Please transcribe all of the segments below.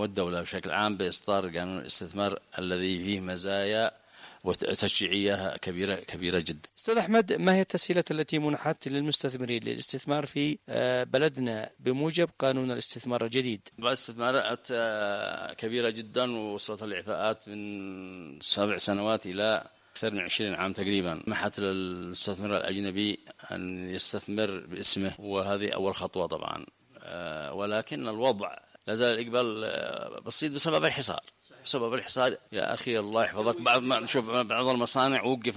والدولة بشكل عام بإصدار قانون الاستثمار الذي فيه مزايا وتشجيعية كبيرة جدا. أستاذ أحمد، ما هي التسهيلات التي منحت للمستثمرين للاستثمار في بلدنا بموجب قانون الاستثمار الجديد؟ الاستثمارات كبيرة جدا، ووصلت الإعفاءات من 7 سنوات إلى أكثر من 20 عام تقريبا. محت للمستثمر الأجنبي أن يستثمر باسمه، وهذه أول خطوة طبعا، ولكن الوضع لازال الإقبال بسيط بسبب الحصار. يا أخي الله يحفظك، بعض المصانع وقف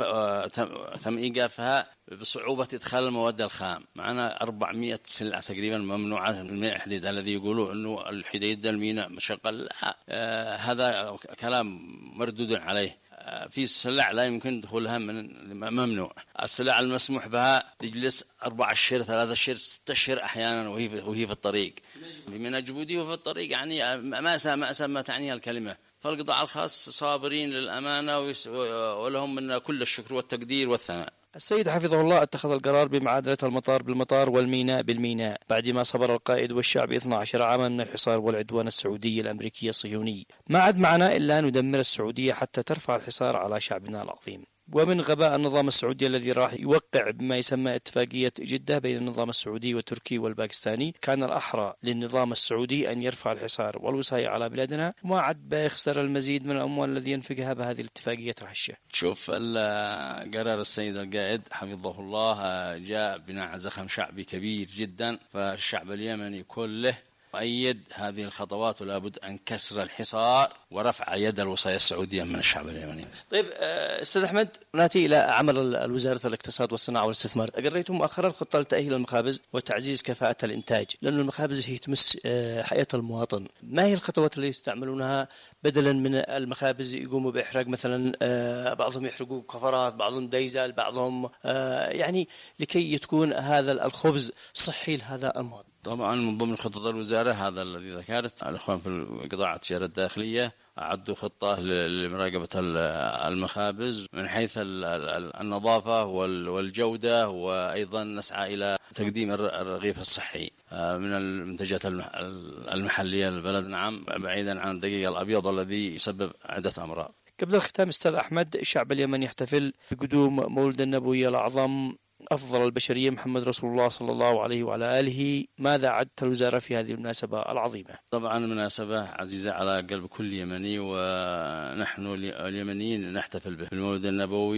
تم إيقافها بصعوبة إدخال المواد الخام. معنا 400 سلعة تقريبا ممنوعة من الميناء الحديد، الذي يقولوا أنه الحديد الميناء مشغل، هذا كلام مردود عليه. في سلع لا يمكن دخولها ممنوع. السلع المسموح بها تجلس 4 أشهر 3 أشهر 6 أشهر أحيانا وهي في الطريق، من جهودي وفي الطريق، يعني مأساة ما تعنيها الكلمة. فالقطاع الخاص صابرين للأمانة، ولهم من كل الشكر والتقدير والثناء. السيد حفظه الله اتخذ القرار بمعادلة المطار بالمطار والميناء بالميناء بعدما صبر القائد والشعب 12 عاما من الحصار والعدوان السعودي الأمريكي الصهيوني. ما عاد معنا إلا أن ندمر السعودية حتى ترفع الحصار على شعبنا العظيم. ومن غباء النظام السعودي الذي راح يوقع بما يسمى اتفاقية جدة بين النظام السعودي والتركي والباكستاني، كان الأحرى للنظام السعودي أن يرفع الحصار والوصاية على بلادنا، وما عاد بيخسر المزيد من الأموال الذي ينفقها بهذه الاتفاقية الهشة. شوف، قرار السيد القائد حفظه الله جاء بناء زخم شعبي كبير جدا، فالشعب اليمني كله أيد هذه الخطوات، ولا بد أن كسر الحصار ورفع يد الوصاية السعودية من الشعب اليمني. طيب أستاذ أحمد، نأتي إلى عمل وزارة الاقتصاد والصناعة والاستثمار. قريتم مؤخرا خطة لتأهيل المخابز وتعزيز كفاءة الإنتاج، لأن المخابز هي تمس حياة المواطن. ما هي الخطوات التي يستعملونها بدلا من المخابز يقوموا بإحراق مثلا، بعضهم يحرقوا كفرات، بعضهم ديزل، بعضهم يعني لكي تكون هذا الخبز صحي لهذا المواطن؟ طبعا من ضمن خطط الوزارة هذا الذي ذكرت الأخوان في قطاع التجارة الداخلية، أعدوا خطة لمراقبة المخابز من حيث النظافة والجودة، وأيضا نسعى إلى تقديم الرغيف الصحي من المنتجات المحلية للبلد، نعم، بعيدا عن الدقيق الأبيض الذي يسبب عدة أمراض. قبل الختام أستاذ أحمد، الشعب اليمني يحتفل بقدوم مولد النبوي الأعظم أفضل البشرية محمد رسول الله صلى الله عليه وعلى آله. ماذا عدت الوزارة في هذه المناسبة العظيمة؟ طبعا مناسبة عزيزة على قلب كل يمني، ونحن اليمنيين نحتفل به المولد النبوي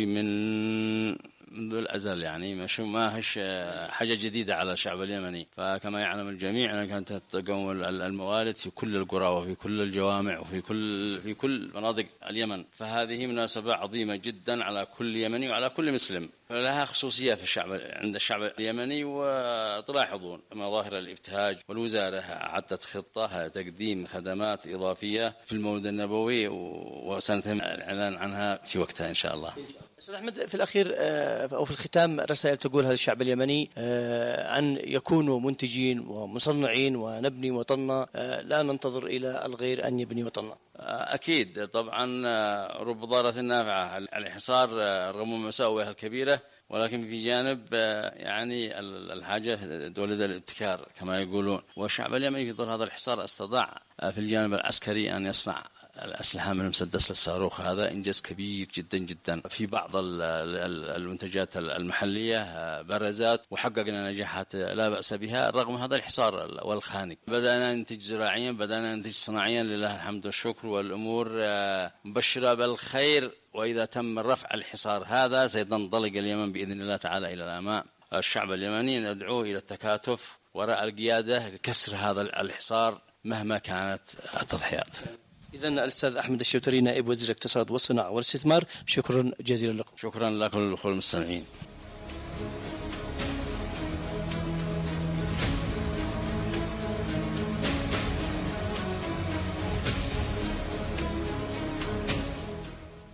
منذ الأزل، يعني ما هش حاجة جديدة على الشعب اليمني. فكما يعلم الجميع أنها كانت تقوم الموالد في كل القرى وفي كل الجوامع وفي كل مناطق اليمن، فهذه مناسبة عظيمة جدا على كل يمني وعلى كل مسلم، لها خصوصية في الشعب عند الشعب اليمني. وتلاحظون مظاهر الابتهاج، والوزارة أعدت خطة تقديم خدمات إضافية في المولد النبوي، وسنتم الإعلان عنها في وقتها إن شاء الله. أستاذ أحمد، في الأخير أو في الختام رسائل تقولها للشعب اليمني أن يكونوا منتجين ومصنعين ونبني وطننا، لا ننتظر إلى الغير أن يبني وطننا. أكيد طبعا، رب ضارة نافعة. الحصار رغم مساوئها الكبيرة، ولكن في جانب يعني الحاجة تولد الابتكار كما يقولون، والشعب اليمني في ظل هذا الحصار استطاع في الجانب العسكري أن يصنع الأسلحة من المسدس للصاروخ. هذا إنجاز كبير جدا جدا. في بعض المنتجات المحلية برزت وحققنا نجاحات لا بأس بها رغم هذا الحصار والخانق. بدأنا ننتج زراعيا، بدأنا ننتج صناعيا، لله الحمد والشكر، والأمور مبشرة بالخير. وإذا تم رفع الحصار هذا سينطلق اليمن بإذن الله تعالى إلى الأمام. الشعب اليمني ندعوه إلى التكاتف وراء القيادة لكسر هذا الحصار مهما كانت التضحيات. إذن الأستاذ أحمد الشوتري نائب وزير الاقتصاد والصناعة والاستثمار، شكرا جزيلا لكم. شكرا لكم الأخوة المستمعين.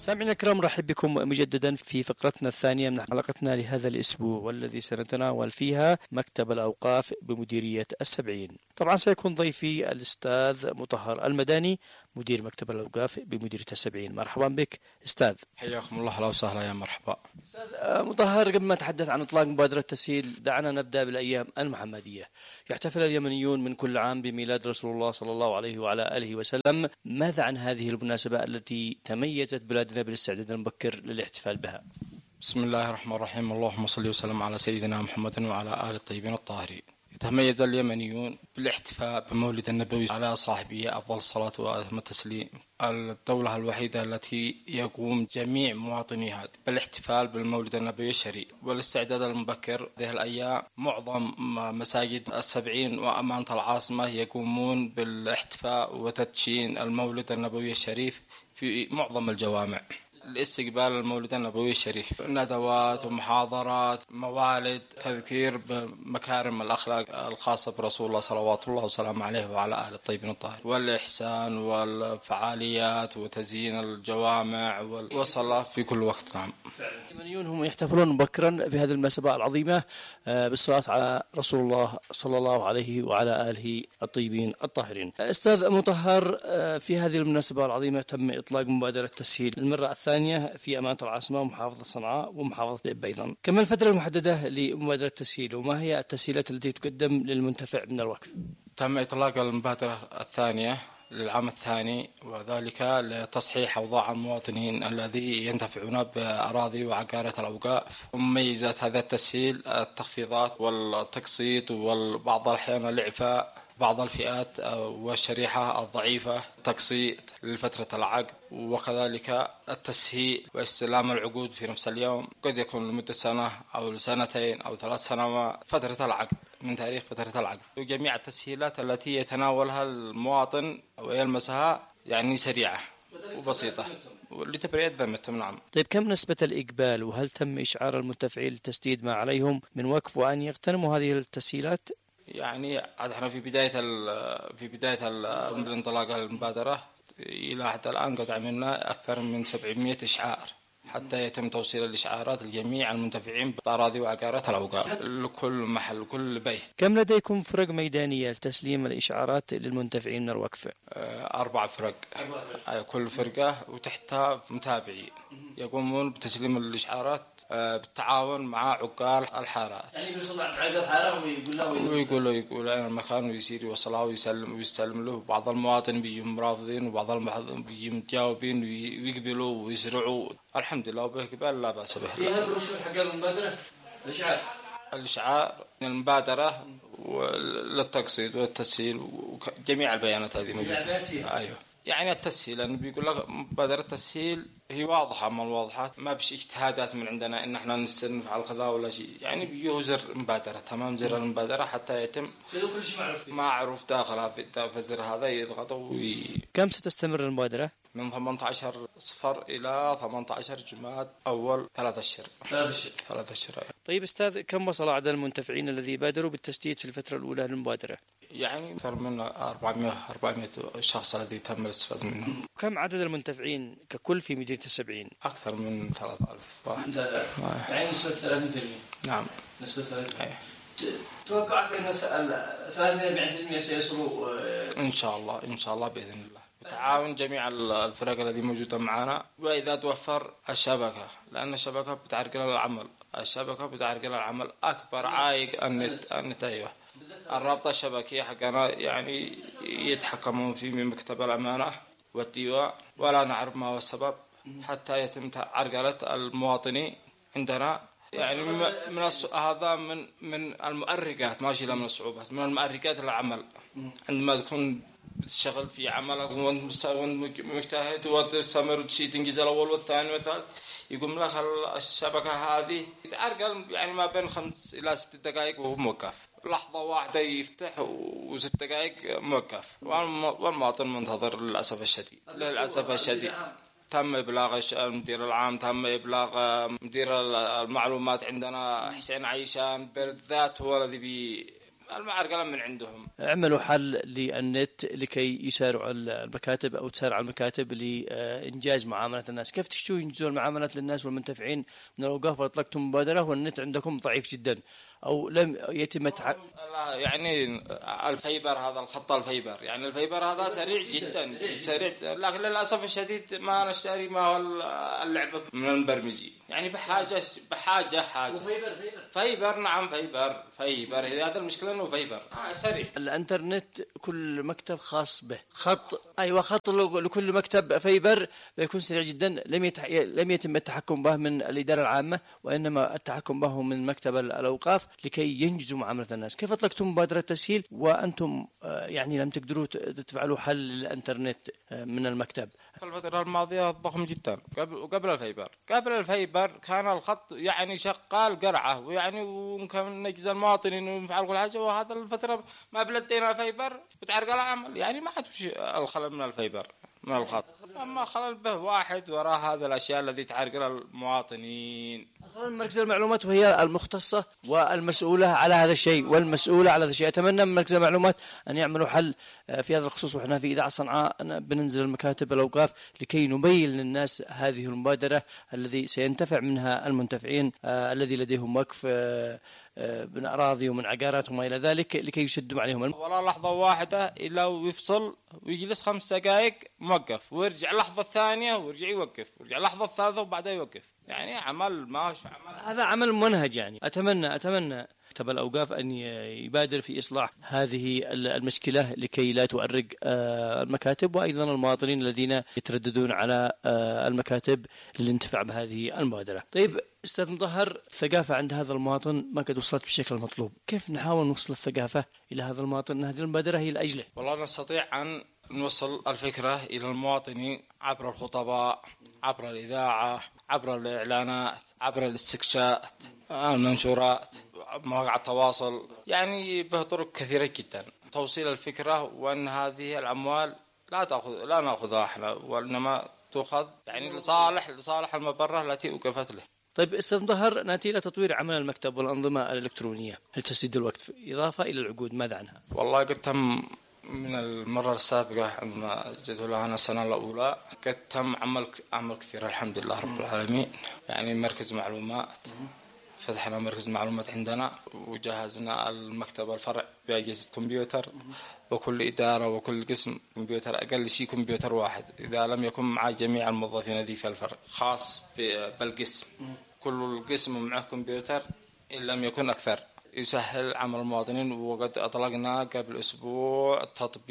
سامعينا الكرام، نرحب بكم مجددا في فقرتنا الثانية من حلقتنا لهذا الأسبوع، والذي سنتناول فيها مكتب الأوقاف بمديرية السبعين. طبعا سيكون ضيفي الأستاذ مطهر المداني، مدير مكتب الأوقاف بمديرية السبعين. مرحبا بك أستاذ. حياكم الله، أهلا وسهلا، يا مرحبا. أستاذ مطهر، قبل ما نتحدث عن إطلاق مبادرة تسهيل، دعنا نبدأ بالأيام المحمدية. يحتفل اليمنيون من كل عام بميلاد رسول الله صلى الله عليه وعلى آله وسلم. ماذا عن هذه المناسبة التي تميزت بلادنا بالاستعداد المبكر للاحتفال بها؟ بسم الله الرحمن الرحيم، اللهم صل وسلم على سيدنا محمد وعلى آل الطيبين الطاهرين. يتميز اليمنيون بالاحتفاء بمولد النبوي على صاحبه أفضل الصلاة وأتم التسليم. الدولة الوحيدة التي يقوم جميع مواطنيها بالاحتفال بالمولد النبوي الشريف والاستعداد المبكر. هذه الأيام معظم مساجد السبعين وأمانة العاصمة يقومون بالاحتفاء وتدشين المولد النبوي الشريف في معظم الجوامع لاستقبال المولد النبوي الشريف، ندوات ومحاضرات، موالد، تذكير بمكارم الأخلاق الخاصة برسول الله صلوات الله وسلامه عليه وعلى آل الطيبين الطاهرين، والإحسان والفعاليات وتزيين الجوامع والصلاة في كل وقت. نعم، اليمنيون هم يحتفلون مبكرا بهذه المناسبة العظيمة بالصلاة على رسول الله صلى الله عليه وعلى آله الطيبين الطاهرين. أستاذ مطهر، في هذه المناسبة العظيمة تم إطلاق مبادرة تسهيل المرة الثانية في أمانة العاصمة ومحافظة صنعاء ومحافظة إب أيضا. كم الفترة المحددة لمبادرة التسهيل، وما هي التسهيلات التي تقدم للمنتفع من الوقف؟ تم إطلاق المبادرة الثانية للعام الثاني، وذلك لتصحيح أوضاع المواطنين الذي ينتفعون بأراضي وعقارات الأوقاف. ومميزات هذا التسهيل التخفيضات والتقسيط، وبعض الأحيان الإعفاء بعض الفئات والشريحة الضعيفة، تقسيط لفترة العقد، وكذلك التسهيل واستلام العقود في نفس اليوم، قد يكون لمدة سنة أو سنتين أو 3 سنوات فترة العقد من تاريخ فترة العقد. وجميع التسهيلات التي يتناولها المواطن ويلمسها يعني سريعة وبسيطة لتبرئة ذمتهم. نعم. طيب، كم نسبة الإقبال، وهل تم إشعار المنتفعين لتسديد ما عليهم من وقف وأن يغتنموا هذه التسهيلات؟ يعني احنا في بداية الانطلاق المبادرة إلى حتى الآن قد عملنا أكثر من 700 إشعار حتى يتم توصيل الإشعارات لجميع المنتفعين بأراضي وعقارات الأوقاف لكل محل وكل بيت. كم لديكم فرق ميدانية لتسليم الإشعارات للمنتفعين من الوقف؟ 4 فرق. كل فرقة وتحتها متابعين يقومون بتسليم الإشعارات بالتعاون مع عقال الحارات. يعني بيوصل عقال الحارة ويقول أين المكان ويصير يوصلها ويسلم له. بعض المواطنين بيجوا مرافضين، وبعض المواطنين بيجوا متجاوبين ويقبلوا ويسرعوا. الحمد لله وبإقبال لا بأس به. فيها البروشور حق المبادرة، الإشعار المبادرة للتقسيط والتسهيل وجميع البيانات هذه موجودة. أيوه، يعني التسهيل لأنه بيقول لك مبادرة التسهيل هي واضحة من الواضحات، ما بش اجتهادات من عندنا إن احنا نستنف على القضاء ولا شيء. يعني بيجوا زر مبادرة، تمام، زر المبادرة حتى يتم كل شيء معروف داخلها في الزر هذا يضغطوا. كم ستستمر المبادرة؟ من 18 صفر إلى 18 جماد أول 3 أشهر. 3 أشهر. طيب أستاذ، كم وصل عدد المنتفعين الذي بادروا بالتسديد في الفترة الأولى للمبادرة؟ يعني أكثر من 400 شخص الذي تم الاستفادة منهم. كم عدد المنتفعين ككل في مدينة السبعين؟ أكثر من 3000 واحد. يعني نسبة 30%. نعم، نسبة 30%. توقعك أن 43% سيصلوا إن شاء الله بإذن الله، تعاون جميع الفرق الذي موجودة معنا. وإذا توفر الشبكة، لأن الشبكة بتعرقل العمل، أكبر عائق النت. أيوه، الرابطة الشبكية حقنا يعني يتحكمون فيه من مكتب الأمانة والديوان، ولا نعرف ما هو السبب حتى يتم عرقلة المواطنين عندنا. يعني هذا من المؤرقات، ماشي من الصعوبات، من المؤرقات العمل. عندما تكون بتشتغل في عملك وانت مجتهد وتستمر وتنجز الأول والثاني والثالث، يقوم لك الشبكة هذه يتعرقل يعني ما بين 5 إلى 6 دقائق وهو موقف. لحظة واحدة يفتح و6 دقائق موقف، والمواطن منتظر للأسف الشديد. تم إبلاغ المدير العام، تم إبلاغ مدير المعلومات عندنا حسين عيشان بالذات، هو الذي المعرقلة من عندهم. عملوا حل للنت لكي يسارعوا المكاتب أو تسارع المكاتب لإنجاز معاملة الناس. كيف تشتوا ينجزوا المعاملات للناس والمنتفعين من الأوقاف وأطلقتم مبادرة والنت عندكم ضعيف جدا أو لم يتم يعني الفيبر هذا الخط الفيبر، يعني الفيبر هذا سريع جدا سريع، لكن للأسف الشديد ما نشتري ما هو اللعبة من المبرمجين، يعني بحاجة فيبر. نعم فيبر هذا المشكلة إنه فيبر سريع. الانترنت كل مكتب خاص به خط، أيوة خط لكل مكتب فيبر بيكون سريع جدا. لم يتم التحكم به من الإدارة العامة، وإنما التحكم به من مكتب الأوقاف لكي ينجزوا معاملة الناس. كيف أطلقتم مبادرة تسهيل وأنتم يعني لم تقدروا تفعلوا حل للإنترنت من المكتب؟ في الفترة الماضية ضخم جدا. قبل الفيبر كان الخط يعني شغال قرعة، ويعني وممكن نجز المواطن إنه يفعل كل حاجة، وهذا الفترة ما بلدينا الفيبر وتعرق العمل، يعني ما حد الخلل من الفيبر من الخط، أما خلل به واحد وراء هذا الأشياء الذي تعرق المواطنين. مركز المعلومات وهي المختصة والمسؤولة على هذا الشيء والمسؤولة على هذا الشيء. أتمنى من مركز المعلومات أن يعملوا حل في هذا الخصوص، وإحنا في إذاعة صنعاء بننزل المكاتب الأوقاف لكي نبين للناس هذه المبادرة الذي سينتفع منها المنتفعين الذي لديهم وقف من أراضي ومن عقارات وما إلى ذلك، لكي يشدوا عليهم. ولا لحظة واحدة إلا ويفصل ويجلس 5 دقائق موقف، ويرجع لحظة الثانية ويرجع يوقف، ويرجع لحظة الثالثة وبعدها يوقف، يعني عمل ماشي عمل. هذا عمل منهج. يعني أتمنى مكتب الأوقاف أن يبادر في إصلاح هذه المشكلة لكي لا تؤرق المكاتب وأيضا المواطنين الذين يترددون على المكاتب للانتفاع بهذه المبادرة. طيب أستاذ مطهر، الثقافة عند هذا المواطن ما قد وصلت بالشكل المطلوب، كيف نحاول نوصل الثقافة إلى هذا المواطن أن هذه المبادرة هي لأجله؟ والله نستطيع أن نوصل الفكرة إلى المواطنين عبر الخطباء، عبر الإذاعة، عبر الإعلانات، عبر الاستكشافات، المنشورات، مواقع التواصل، يعني بطرق كثيرة جدا توصيل الفكرة، وأن هذه الأموال لا نأخذها احنا، وإنما تأخذ يعني لصالح المبرة التي أوقفت له. طيب أستاذ مطهر، نأتي إلى تطوير عمل المكتب والأنظمة الإلكترونية، هل تسديد الوقت إضافة إلى العقود ماذا عنها؟ والله قد تم من المرة السابقة عندما جئت لها السنة الأولى، قد تم عمل كثير الحمد لله رب العالمين. يعني مركز معلومات، فتحنا مركز معلومات عندنا، وجهزنا المكتب الفرع بأجهزة كمبيوتر، وكل إدارة وكل قسم كمبيوتر، أقل شيء كمبيوتر واحد إذا لم يكن مع جميع الموظفين الذي في الفرع، خاص بالقسم، كل قسم معه كمبيوتر إن لم يكن أكثر، يسهل عمل المواطنين. وقد أطلقنا قبل أسبوع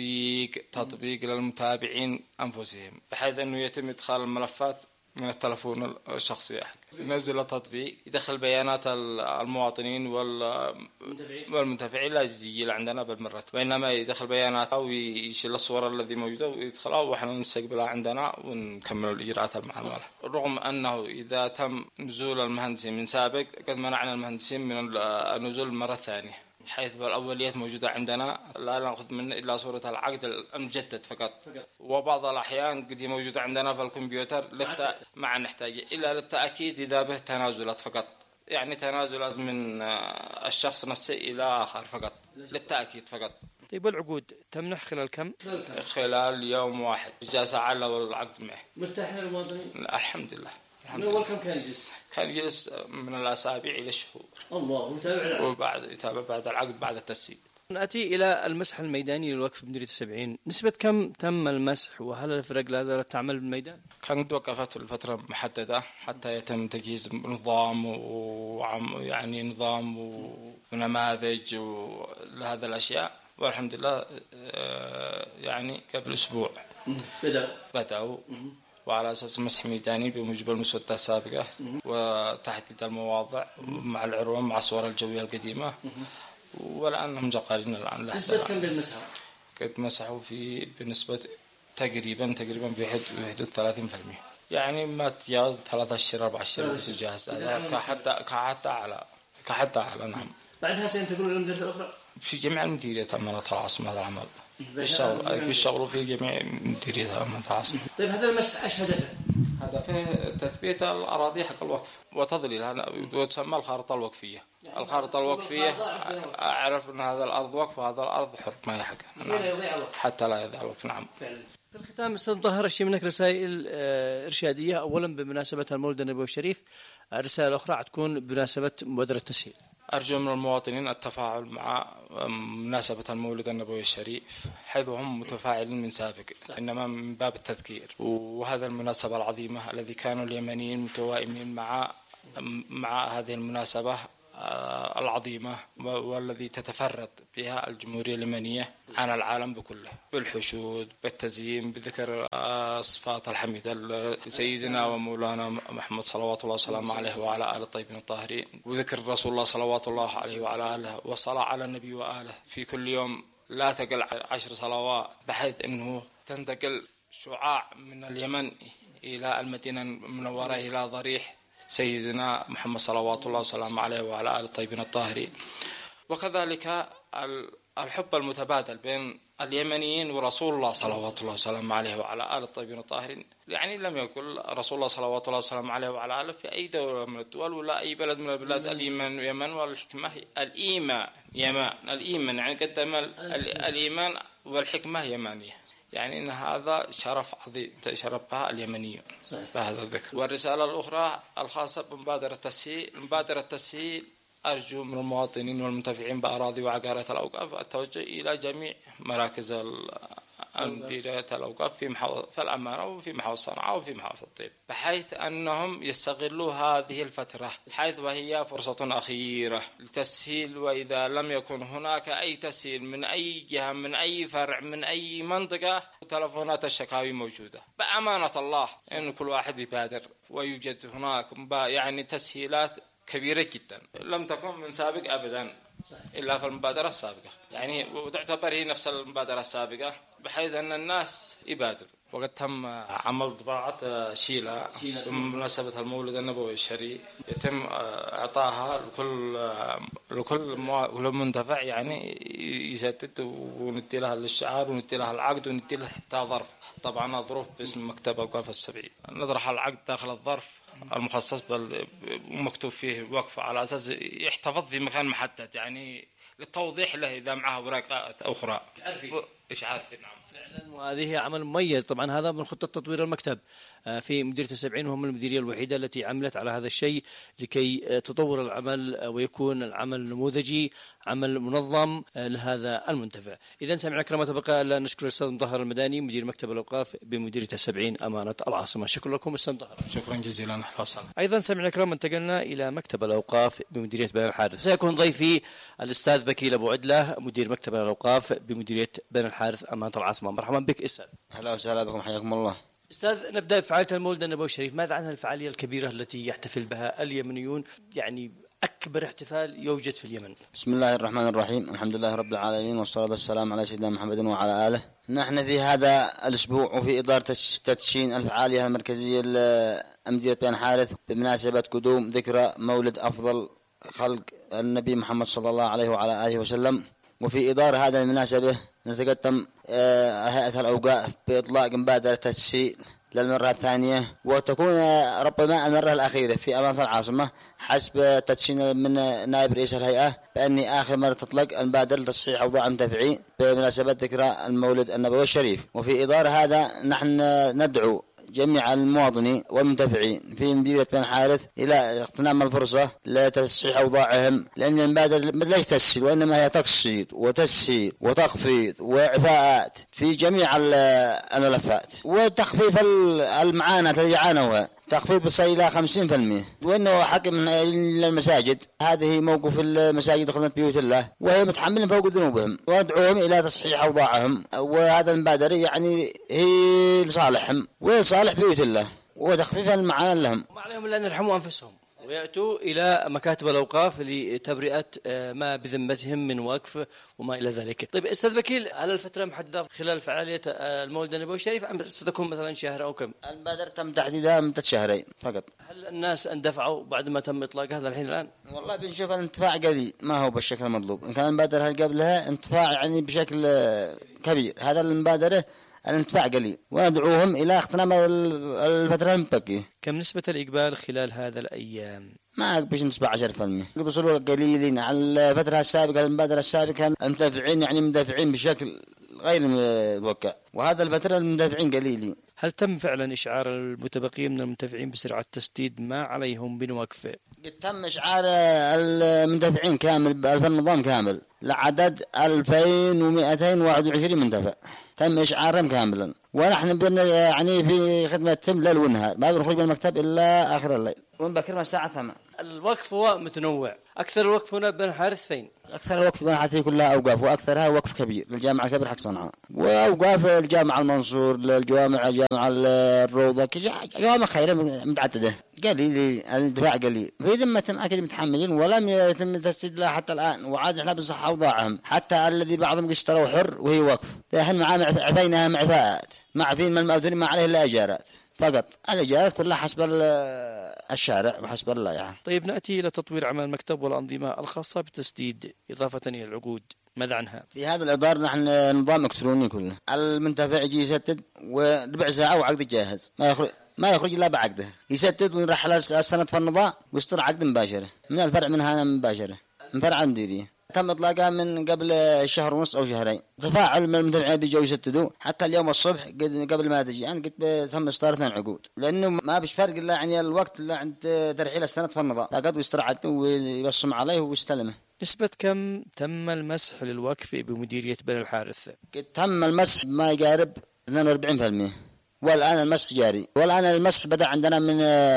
تطبيق للمتابعين أنفسهم، بحيث أنه يتم إدخال الملفات من التلفون الشخصي، ينزل التطبيق يدخل بيانات المواطنين والمنتفعين، لا يجي عندنا بالمرة، وإنما يدخل بيانات ويشيل الصور الذي موجودة ويدخلها، وإحنا نستقبلها عندنا ونكمل الإجراءات المعاملة. رغم أنه إذا تم نزول المهندسين من سابق، قد منعنا المهندسين من النزول المرة الثانية، حيث الأوليات موجودة عندنا، لا نأخذ منه إلا صورة العقد المجدد فقط. وبعض الأحيان قد موجودة عندنا في الكمبيوتر مع نحتاج إلا للتأكيد إذا به تنازلات فقط، يعني تنازلات من الشخص نفسه إلى آخر فقط للتأكيد فقط. طيب والعقود تمنح خلال كم؟ خلال يوم واحد، جلسة على والعقد معه. مرتاحين المواطنين؟ الحمد لله. من أول كم كان يجلس؟ كان يجلس من الأسابيع إلى الشهور. الله، متابع. وبعد يتابع بعد العقد بعد التسجيل. نأتي إلى المسح الميداني للوقف بمديرية 70، نسبة كم تم المسح، وهل الفرق لا زالت تعمل بالميدان؟ كانت وقفت الفترة محددة حتى يتم تجهيز نظام يعني نظام ونماذج لهذا الأشياء، والحمد لله يعني قبل أسبوع بدأوا وعلى أساس مسح ميداني بموجب المسودة السابقة وتحديد المواضع مع العروة مع الصور الجوية القديمة، والآن هم جقارين الآن. نسبة كم بالمسح؟ قد مسحوا بنسبة تقريبا بحدود 30%، يعني ما تجاوز 13 14 جاهز، هذا كحتى على نعم. بعدها سينتقلون إلى المديرية الأخرى في جميع المديريات أمانة العاصمة. هذا العمل بيشتغلوا في جميع مديريات أمانة العاصمة. طيب هذا المسح ايش هدفه؟ هدفه تثبيت الأراضي حق الوقف وتظليلها، وتسمى الخارطة الوقفية. الخارطة الوقفية أعرف أن هذا الأرض وقف وهذا الأرض حر ما يحق حتى لا يضيع الوقف. نعم. في الختام أستاذ مطهر أشي منك رسائل إرشادية، أولا بمناسبة المولد النبوي الشريف، الرسالة الأخرى تكون بمناسبة مبادرة التسهيل. أرجو من المواطنين التفاعل مع مناسبة المولد النبوي الشريف حيث هم متفاعلين من سابق، إنما من باب التذكير، وهذا المناسبة العظيمة الذي كانوا اليمنيين متوائمين مع هذه المناسبة العظيمة والذي تتفرد بها الجمهورية اليمنية عن العالم بكله، بالحشود، بالتزيين، بذكر الصفات الحميدة لسيدنا ومولانا محمد صلوات الله وسلامه عليه وعلى آله الطيبين الطاهرين، وذكر رسول الله صلوات الله عليه وعلى آله، والصلاة على النبي وآله في كل يوم لا تقل 10 صلوات، بحيث أنه تنتقل شعاع من اليمن إلى المدينة المنورة إلى ضريح سيدنا محمد صلوات الله وسلامه عليه وعلى آله الطيبين الطاهرين. وكذلك الحب المتبادل بين اليمنيين ورسول الله صلوات الله وسلامه عليه وعلى آله الطيبين الطاهرين، يعني لم يقل رسول الله صلوات الله وسلامه عليه وعلى آله في أي دولة من الدول ولا أي بلد من البلاد الإيمان يمن والحكمة الإيمان يمان، الإيمان يعني قدم الإيمان والحكمة يمانية، يعني إن هذا شرف عظيم شرفها اليمنيون بهذا الذكر. والرسالة الأخرى الخاصة بمبادرة التسهيل أرجو من المواطنين والمنتفعين بأراضي وعقارات الأوقاف التوجه إلى جميع مراكز مديرية الأوقاف في الأمانة وفي محافظة صنعاء وفي محافظة الطيب، بحيث أنهم يستغلوا هذه الفترة حيث وهي فرصة أخيرة للتسهيل، وإذا لم يكن هناك أي تسهيل من أي جهة من أي فرع من أي منطقة تلفونات الشكاوي موجودة بأمانة الله، إن كل واحد يبادر، ويوجد هناك يعني تسهيلات كبيرة جدا لم تكن من سابق أبدا إلا في المبادرة السابقة، يعني وتعتبر هي نفس المبادرة السابقة، بحيث أن الناس يبادروا. وقد تم عمل طباعة شيلة بمناسبة المولد النبوي الشريف، يتم إعطاها لكل منتفع يعني يسدد، وندي لها الشعار وندي لها العقد وندي لها حتى ظرف، طبعا ظروف باسم مكتب أوقاف السبعين، نطرح العقد داخل الظرف المخصص ومكتوب فيه وقف على أساس يحتفظ في مكان محدد، يعني للتوضيح له إذا معه أوراق أخرى إشعار. نعم فعلا، وهذه عمل مميز طبعا، هذا من خطة تطوير المكتب في مديرية السبعين، وهم المديرية الوحيدة التي عملت على هذا الشيء لكي تطور العمل ويكون العمل نموذجي، عمل منظم لهذا المنتفع. إذن سمعنا كلمة تبقى ألا نشكر الأستاذ مطهر المداني مدير مكتب الأوقاف بمديرية السبعين أمانة العاصمة. شكرا لكم أستاذ مطهر. شكرا جزيلا. أيضا سمعنا كلام انتقلنا إلى مكتب الأوقاف بمديرية بني الحارث. سيكون ضيفي الأستاذ بكيل أبو عدلة مدير مكتب الأوقاف بمديرية بني الحارث أمانة العاصمة. مرحبا بك أستاذ. أهلا وسهلا بكم، حياكم الله. أستاذ، نبدأ بفعالية المولد النبوي الشريف، ماذا عنها الفعالية الكبيرة التي يحتفل بها اليمنيون، يعني أكبر احتفال يوجد في اليمن؟ بسم الله الرحمن الرحيم، الحمد لله رب العالمين، والصلاة والسلام على سيدنا محمد وعلى آله. نحن في هذا الأسبوع وفي إدارة تدشين الفعالية المركزية لمديرية بني الحارث بمناسبة قدوم ذكرى مولد أفضل خلق النبي محمد صلى الله عليه وعلى آله وسلم، وفي إدارة هذا المناسبة نتقدم هيئة الأوقاف بإطلاق مبادرة تسهيل للمرة الثانية، وتكون ربما المرة الأخيرة في أمانة العاصمة حسب تدشين من نائب رئيس الهيئة بأني آخر مرة تطلق المبادرة لتصحيح أوضاع المنتفعين بمناسبة ذكرى المولد النبوي الشريف. وفي إدارة هذا نحن ندعو جميع المواطنين والمنتفعين في مديرية بني الحارث إلى اغتنام الفرصة لتصحيح أوضاعهم، لأن المبادرة ليس تسهيل وإنما هي تقسيط وتسهيل وتخفيض وإعفاءات في جميع الملفات، وتخفيف المعاناة التي يعانوها، تخفيض بصل إلى 50%. وإنه حق من المساجد، هذه موقف المساجد خدمة بيوت الله، وهي متحملين فوق ذنوبهم، وادعوهم إلى تصحيح أوضاعهم. وهذا المبادرة يعني هي لصالحهم ولصالح بيوت الله وتخفيف المعاناة لهم، وما عليهم إلا أن يرحموا أنفسهم ويأتوا إلى مكاتب الأوقاف لتبرئة ما بذمتهم من وقف وما إلى ذلك. طيب أستاذ بكيل، هل الفترة محددة خلال فعالية المولد النبوي الشريف أم ستكون مثلا شهر أو كم؟ المبادرة تم تحديدها مدة شهرين فقط. هل الناس اندفعوا بعد ما تم إطلاق هذا الحين الآن؟ والله بنشوف الانتفاع قليل، ما هو بالشكل المطلوب. إن كان المبادرة قبلها انتفاع يعني بشكل كبير، هذا المبادرة الانتفاع قليل، وندعوهم إلى اغتنام الفترة المبكية. كم نسبة الإقبال خلال هذا الأيام؟ ما بيش نسبة 10%. قد وصلوا قليلين على الفترة السابقة، المبادرة السابقة المدافعين يعني مدافعين بشكل غير متوقع، وهذا الفترة المدافعين قليلين. هل تم فعلا إشعار المتبقين من المنتفعين بسرعة تسديد ما عليهم بنوقف؟ قد تم إشعار المدافعين كامل بالنظام كامل لعدد 2221 مندفع، تم إشعارهم كاملا، ونحن يعني في خدمة تم ليل ونهار، ما بنخرج من المكتب إلا آخر الليل، ونبكر من الساعة 8. الوقف هو متنوع، أكثر الوقف هنا بن الحارث فين؟ أكثر الوقف بن الحارث كلها أوقاف، وأكثرها وقف كبير للجامعة الكبير حق صنعاء، وأوقاف الجامعة المنصور للجوامع، جامعة الروضة، جوامع خيرة متعددة. قليل الدفاع قليل، في ذمتهم أكيد متحملين، ولم يتم تسديد لها حتى الآن، وعاد إحنا بنصح أوضاعهم، حتى الذي بعضهم اشتروا حر وهي وقف، إحنا معاه عفيناها معفاءات، ما عفين من المأذونين ما عليه إلا إيجارات فقط، الإيجارات كلها حسب الشارع وحسب اللائحة. طيب نأتي إلى تطوير عمل المكتب والأنظمة الخاصة بالتسديد إضافة إلى العقود، ماذا عنها؟ في هذا الإدار نحن نظام إلكتروني كله، المنتفع يجي يسدد وربع ساعة وعقد جاهز، ما يخرج إلا بعقده، يسدد ونرحل السند في النظام ويصدر عقد مباشرة من الفرع من هنا مباشرة من فرع المديرية. تم إطلاقها من قبل شهر ونص أو شهرين، تفاعل من المدفعين بيجوا يسددوا حتى اليوم الصبح قبل ما تجي، يعني قد تم إصدار 2 عقود، لأنه ما بيش فرق إلا يعني الوقت اللي عند ترحيل السند في النظام، فقط ويستر عقده ويبصم عليه ويستلمه. نسبة كم تم المسح للوقف بمديرية بني الحارث؟ قد تم المسح ما يقارب 42%، والآن المسح جاري، والآن المسح بدأ عندنا من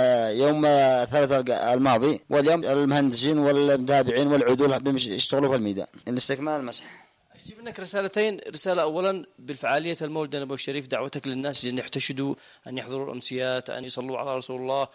يوم الثلاثاء الماضي، واليوم المهندسين والمتابعين والعدول يشتغلوا في الميدان لاستكمال المسح. أجيب منك رسالتين، رسالة أولا بالفعالية المولد النبوي الشريف، دعوتك للناس أن يحتشدوا، أن يحضروا الأمسيات، أن يصلوا على رسول الله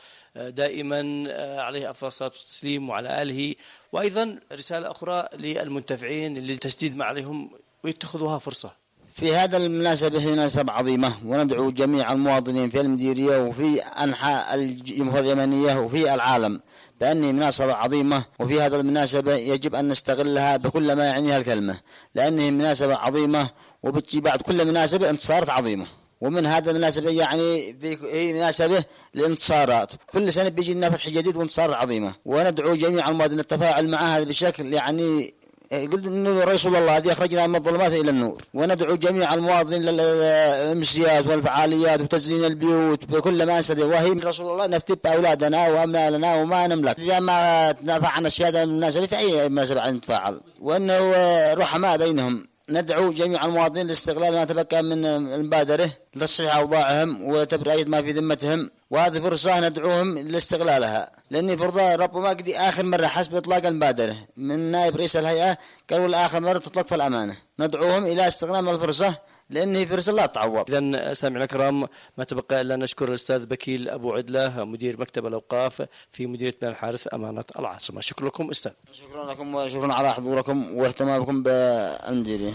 دائما عليه أفضل الصلاة والتسليم وعلى آله، وأيضا رسالة أخرى للمنتفعين للتسديد ما عليهم ويتخذوها فرصة. في هذا المناسبة هي مناسبة عظيمة، وندعو جميع المواطنين في المديرية وفي أنحاء الجمهورية اليمنية وفي العالم بأنها مناسبة عظيمة، وفي هذا المناسبة يجب أن نستغلها بكل ما يعنيها الكلمة، لأنها مناسبة عظيمة، وبتجي بعد كل مناسبة انتصارات عظيمة، ومن هذا المناسبة يعني هي مناسبة للانتصارات، كل سنة بيجي لنا فتح جديد وانتصار عظيمة، وندعو جميع المواطنين التفاعل مع هذا بشكل يعني قلت إنه رسول الله الذي أخرجنا من الظلمات إلى النور، وندعو جميع المواطنين للأمسيات والفعاليات وتزيين البيوت بكل ما نستطيع، وهي من رسول الله نفتي بأولادنا وأبنائنا وما نملك، إذا ما نفعنا في هذا المناسبة في أي مناسبة عن نتفاعل، وأنه رحماء بينهم. ندعو جميع المواطنين لاستغلال ما تبقى من المبادرة لتصحيح أوضاعهم وتبرئة ما في ذمتهم، وهذه فرصة ندعوهم لاستغلالها، لأن فرضا ربما قد آخر مرة حسب إطلاق المبادرة من نائب رئيس الهيئة قالوا آخر مرة تطلق في الأمانة، ندعوهم إلى استغلال الفرصة لأنه فرصة لا تعوض. إذن سامعنا الكرام ما تبقى إلا نشكر الأستاذ بكيل أبو عدلة مدير مكتب الأوقاف في مديرية بني الحارث أمانة العاصمة. شكرا لكم أستاذ. شكرا لكم وشكرا على حضوركم واهتمامكم بالمديرية.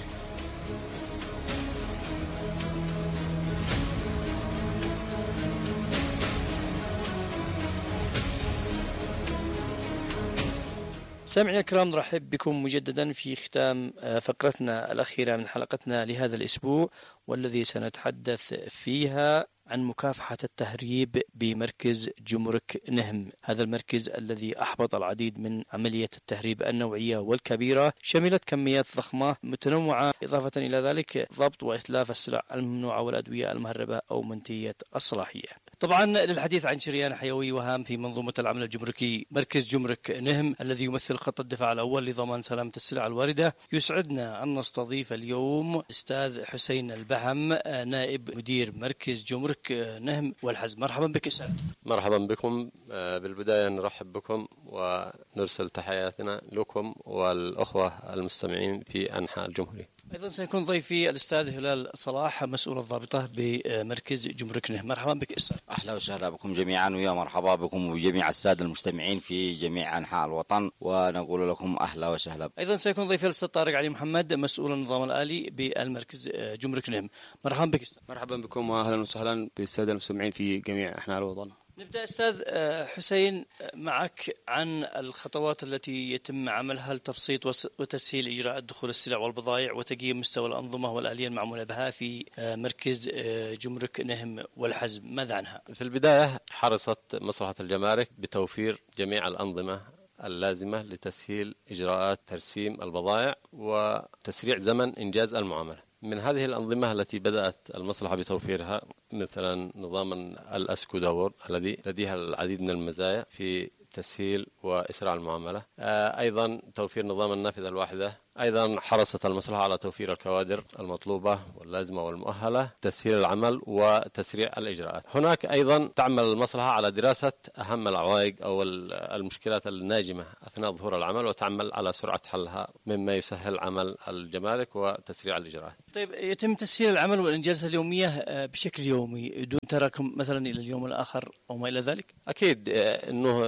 سامعنا الكرام نرحب بكم مجددا في ختام فقرتنا الأخيرة من حلقتنا لهذا الأسبوع، والذي سنتحدث فيها عن مكافحة التهريب بمركز جمرك نهم. هذا المركز الذي أحبط العديد من عملية التهريب النوعية والكبيرة، شملت كميات ضخمة متنوعة، إضافة إلى ذلك ضبط وإتلاف السلع الممنوعة والأدوية المهربة أو منتهية الصلاحية. طبعا للحديث عن شريان حيوي وهام في منظومة العمل الجمركي مركز جمرك نهم الذي يمثل خط الدفاع الأول لضمان سلامة السلع الواردة، يسعدنا أن نستضيف اليوم أستاذ حسين البهم نائب مدير مركز جمرك نهم والحزم. مرحبا بك أستاذ. مرحبا بكم. بالبداية نرحب بكم ونرسل تحياتنا لكم والأخوة المستمعين في أنحاء الجمهورية. أيضا سيكون ضيفي الأستاذ هلال صلاح مسؤول الضابطة بمركز جمرك نهم. مرحبا بك أستاذ. أهلا وسهلا بكم جميعا، ويا مرحبا بكم وجميع السادة المستمعين في جميع أنحاء الوطن، ونقول لكم أهلا وسهلا. أيضا سيكون ضيفي الأستاذ طارق علي محمد مسؤول النظام الآلي بالمركز جمرك نهم. مرحبا بك أستاذ. مرحبا بكم وأهلا وسهلا بالسادة المستمعين في جميع أنحاء الوطن. نبدأ أستاذ حسين معك عن الخطوات التي يتم عملها لتبسيط وتسهيل إجراء دخول السلع والبضائع وتقييم مستوى الأنظمة والآلية المعمولة بها في مركز جمرك نهم والحزم، ماذا عنها؟ في البداية حرصت مصلحة الجمارك بتوفير جميع الأنظمة اللازمة لتسهيل إجراءات ترسيم البضائع وتسريع زمن إنجاز المعاملة. من هذه الأنظمة التي بدأت المصلحة بتوفيرها مثلا نظام الأسكودور الذي لديها العديد من المزايا في تسهيل وإسراع المعاملة. أيضا توفير نظام النافذة الواحدة. أيضا حرصت المصلحة على توفير الكوادر المطلوبة واللازمة والمؤهلة، تسهيل العمل وتسريع الإجراءات. هناك أيضا تعمل المصلحة على دراسة أهم العوائق أو المشكلات الناجمة أثناء ظهور العمل وتعمل على سرعة حلها مما يسهل عمل الجمارك وتسريع الإجراءات. طيب يتم تسهيل العمل والإنجازات اليومية بشكل يومي دون تراكم مثلا إلى اليوم الآخر أو ما إلى ذلك؟ أكيد أنه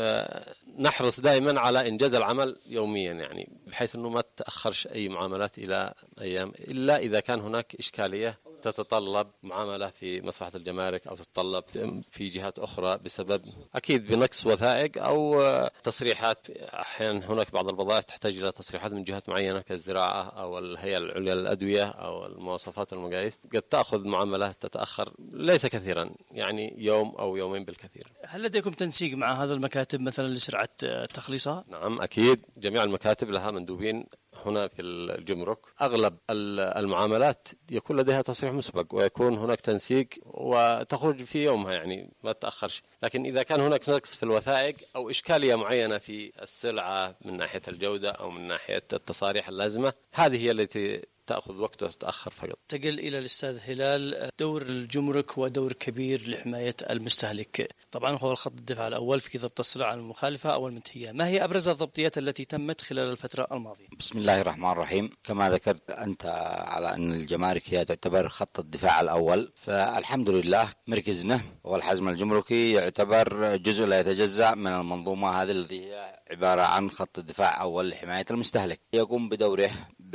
نحرص دائما على إنجاز العمل يوميا، يعني بحيث أنه ما تأخرش أي معاملات إلى أيام إلا إذا كان هناك إشكالية تتطلب معاملة في مصلحة الجمارك أو تتطلب في جهات أخرى بسبب أكيد بنقص وثائق أو تصريحات. أحيانا هناك بعض البضائع تحتاج إلى تصريحات من جهات معينة كالزراعة أو الهيئة العليا للأدوية أو المواصفات والمقاييس، قد تأخذ معاملة تتأخر ليس كثيرا، يعني يوم أو يومين بالكثير. هل لديكم تنسيق مع هذا المكاتب مثلا لسرعة تخليصها؟ نعم أكيد، جميع المكاتب لها مندوبين هنا في الجمرك. أغلب المعاملات يكون لديها تصريح مسبق ويكون هناك تنسيق وتخرج في يومها، يعني ما تأخرش. لكن إذا كان هناك نقص في الوثائق أو إشكالية معينة في السلعة من ناحية الجودة أو من ناحية التصاريح اللازمة، هذه هي التي تأخذ وقت وتتأخر فقط. تقل إلى الأستاذ هلال، دور الجمرك ودور كبير لحماية المستهلك، طبعا هو الخط الدفاع الأول في ضبط السلع المخالفة أو المنتهية. ما هي أبرز الضبطيات التي تمت خلال الفترة الماضية؟ بسم الله الرحمن الرحيم. كما ذكرت أنت على أن الجمارك هي تعتبر خط الدفاع الأول، فالحمد لله مركزنا والحزم الجمركي يعتبر جزء لا يتجزأ من المنظومة هذه التي هي عبارة عن خط الدفاع الأول لحماية المستهلك. يقوم بدوره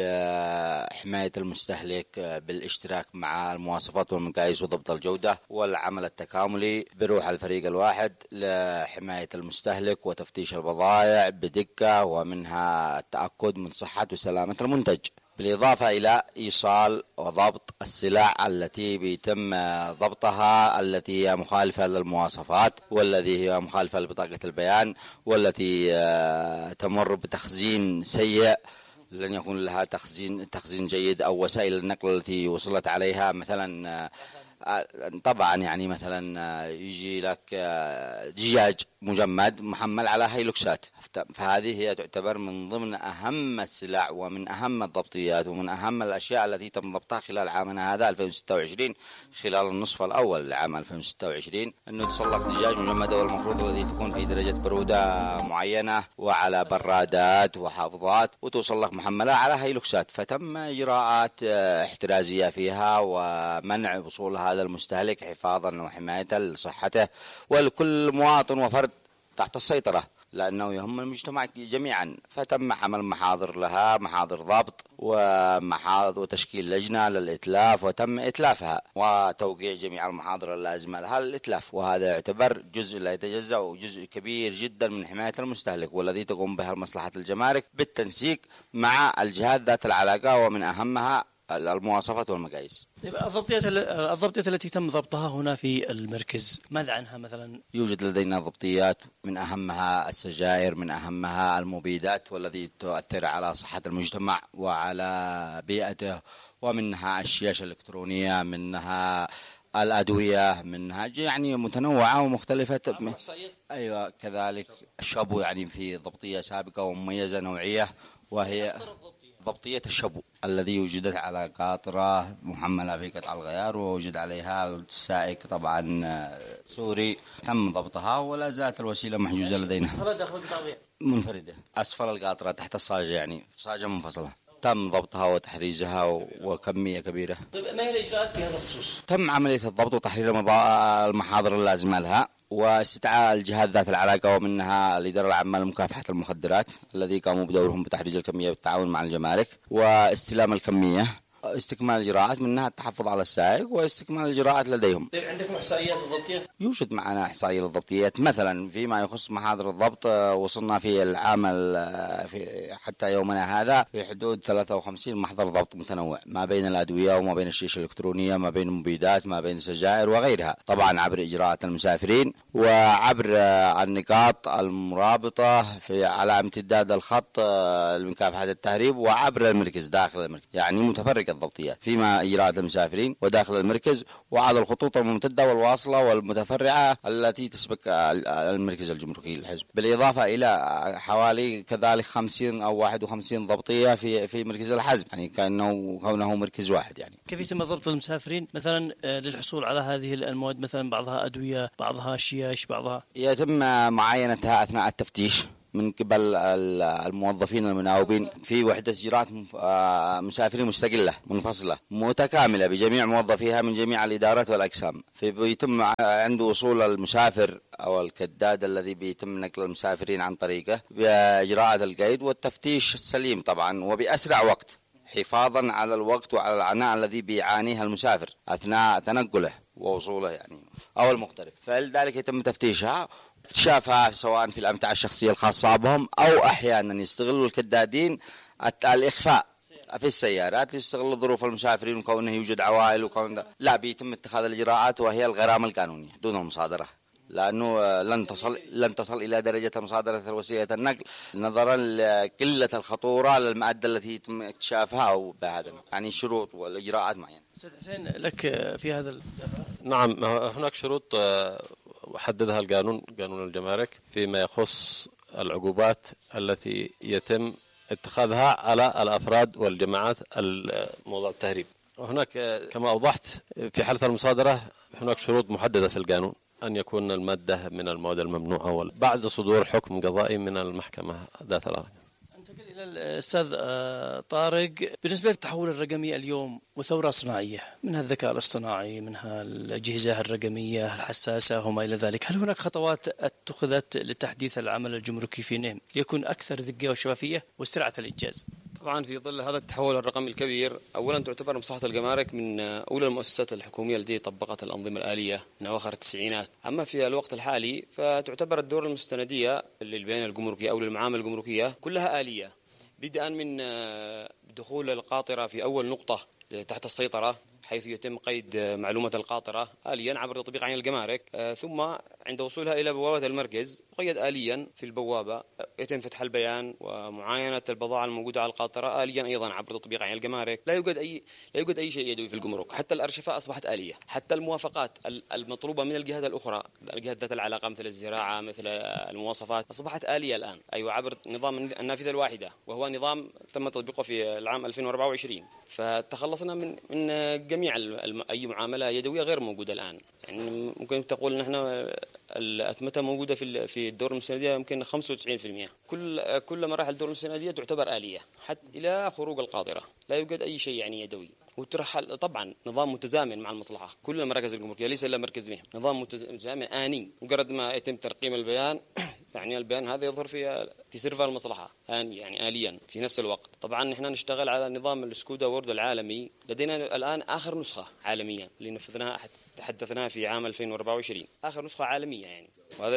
بحماية المستهلك بالاشتراك مع المواصفات والمقاييس وضبط الجودة والعمل التكاملي بروح الفريق الواحد لحماية المستهلك وتفتيش البضائع بدقة ومنها التأكد من صحة وسلامة المنتج، بالإضافة إلى إيصال وضبط السلع التي بيتم ضبطها التي هي مخالفة للمواصفات والتي هي مخالفة لبطاقة البيان والتي تمر بتخزين سيء لن يكون لها تخزين جيد أو وسائل النقل التي وصلت عليها مثلا. طبعا يعني مثلا يجي لك دجاج مجمد محمل على هيلوكسات، فهذه هي تعتبر من ضمن أهم السلع ومن أهم الضبطيات ومن أهم الأشياء التي تم ضبطها خلال عامنا هذا 2026. خلال النصف الأول لعام 2026 أنه تصلح دجاج مجمد، والمفروض الذي تكون في درجة برودة معينة وعلى برادات وحافظات وتصلح محملة على هيلوكسات، فتم إجراءات احترازية فيها ومنع وصول هذا المستهلك حفاظا وحماية لصحته ولكل مواطن وفرد تحت السيطرة، لأنه يهم المجتمع جميعا. فتم عمل محاضر لها، محاضر ضبط وتشكيل لجنة للإتلاف، وتم إتلافها وتوقيع جميع المحاضر اللازمة لها للإتلاف، وهذا يعتبر جزء لا يتجزأ وجزء كبير جدا من حماية المستهلك، والذي تقوم بها مصلحة الجمارك بالتنسيق مع الجهات ذات العلاقة ومن أهمها المواصفات والمقاييس. الضبطيات التي تم ضبطها هنا في المركز ماذا عنها مثلا؟ يوجد لدينا ضبطيات من أهمها السجائر، من أهمها المبيدات والذي تؤثر على صحة المجتمع وعلى بيئته، ومنها الشياشة الإلكترونية، منها الأدوية، منها يعني متنوعة ومختلفة. أيوة كذلك الشابو، يعني في ضبطية سابقة ومميزة نوعية وهي ضبطية الشبو الذي وجدت على قاطرة محملة في قطع الغيار ووجد عليها السائق طبعا سوري، تم ضبطها ولا زالت الوسيلة محجوزة لدينا. منفردة أسفل القاطرة تحت الصاجة، يعني صاجة منفصلة، تم ضبطها وتحريزها وكمية كبيرة. طيب ما هي الإجراءات في هذا الخصوص؟ تم عملية الضبط وتحرير المحاضر اللازمة لها واستدعاء الجهات ذات العلاقة ومنها الإدارة العامة لمكافحة المخدرات الذي قاموا بدورهم بتحريز الكمية بالتعاون مع الجمارك واستلام الكمية استكمال الإجراءات، منها التحفظ على السائق واستكمال الإجراءات لديهم. عندكم إحصائيات للضبطيات؟ يوجد معنا إحصائية للضبطيات، مثلا فيما يخص محاضر الضبط وصلنا في العام في حتى يومنا هذا في حدود 53 محضر ضبط متنوع، ما بين الأدوية وما بين الشيشة الإلكترونية، ما بين المبيدات، ما بين السجائر وغيرها، طبعا عبر إجراءات المسافرين وعبر النقاط المرابطة على امتداد الخط لمكافحة التهريب، وعبر المركز داخل المركز، يعني متفرقة الضبطيات فيما إجراءات المسافرين وداخل المركز، وعلى الخطوط الممتدة والواصلة والمتفرعة التي تسبق المركز الجمركي للحزب، بالإضافة إلى حوالي كذلك 50 أو 51 ضبطية في مركز الحزب، يعني كونه مركز واحد. يعني كيف يتم ضبط المسافرين مثلا للحصول على هذه المواد، مثلا بعضها أدوية، بعضها شياش، بعضها يتم معاينتها أثناء التفتيش من قبل الموظفين المناوبين في وحدة إجراءات مسافرين مستقلة منفصلة متكاملة بجميع موظفيها من جميع الإدارات والأقسام. فبيتم عند وصول المسافر أو الكداد الذي بيتم نقل المسافرين عن طريقه بإجراءات القيد والتفتيش السليم طبعا وبأسرع وقت، حفاظا على الوقت وعلى العناء الذي بيعانيه المسافر أثناء تنقله ووصوله يعني أو المغترب. فلذلك يتم تفتيشها، اكتشافها سواء في الأمتعة الشخصية الخاصة بهم أو أحيانا يستغلوا الكدادين الإخفاء في السيارات ليستغلوا ظروف المسافرين وكونه يوجد عوائل وكون لا، بيتم اتخاذ الإجراءات وهي الغرامة القانونية دون المصادرة، لأنه لن تصل إلى درجة مصادرة وسيلة النقل نظرا لقلة الخطورة للمادة التي يتم اكتشافها أو بهذا يعني الشروط والإجراءات معينة. أستاذ حسين لك في هذا نعم، هناك شروط حددها القانون، قانون الجمارك، فيما يخص العقوبات التي يتم اتخاذها على الأفراد والجماعات الموضوع التهريب. وهناك كما أوضحت في حالة المصادرة هناك شروط محددة في القانون، أن يكون المادة من المواد الممنوعة بعد صدور حكم قضائي من المحكمة ذات الأمر. انتقل إلى الأستاذ طارق، بالنسبة للتحول الرقمي اليوم وثورة صناعية، منها الذكاء الاصطناعي، منها الأجهزة الرقمية الحساسة وما إلى ذلك، هل هناك خطوات اتخذت لتحديث العمل الجمركي في نهم ليكون أكثر دقة وشفافية وسرعة الإنجاز؟ طبعا في ظل هذا التحول الرقمي الكبير، أولا تعتبر مصلحة الجمارك من أولى المؤسسات الحكومية التي طبقت الأنظمة الآلية من أواخر التسعينات. أما في الوقت الحالي فتعتبر الدور المستندية للبيانات الجمركية أو للمعامل الجمركية كلها آلية، بدءا من دخول القاطرة في أول نقطة تحت السيطرة، حيث يتم قيد معلومة القاطرة آليا عبر تطبيق عين الجمارك، ثم عند وصولها إلى بوابة المركز مقيد آليا في البوابة، يتم فتح البيان ومعاينة البضاعة الموجودة على القاطرة آليا أيضا عبر تطبيق عين الجمارك. لا يوجد أي شيء يدوي في الجمرك، حتى الأرشفة أصبحت آلية، حتى الموافقات المطلوبة من الجهات الأخرى، الجهات ذات العلاقة مثل الزراعة مثل المواصفات، أصبحت آلية الآن، أيوة عبر نظام النافذة الواحدة، وهو نظام تم تطبيقه في العام 2024. فتخلصنا من جميع أي معاملة يدوية غير موجودة الآن. يعني ممكن تقول نحن الأتمتة موجودة في الدور المستندية يمكن 95%. كل مراحل الدور المستندية تعتبر آلية حتى إلى خروج القاطرة، لا يوجد أي شيء يعني يدوي. وترحل طبعا نظام متزامن مع المصلحة، كل المراكز الجمركية ليس إلا مركز نهم، نظام متزامن آني، مجرد ما يتم ترقيم البيان يعني البيان هذا يظهر في سيرفر المصلحة يعني آليا في نفس الوقت. طبعا نحن نشتغل على نظام السكودا وورد العالمي، لدينا الآن آخر نسخة عالميا اللي نفذناها تحدثناها في عام 2024، آخر نسخة عالمية يعني، وهذا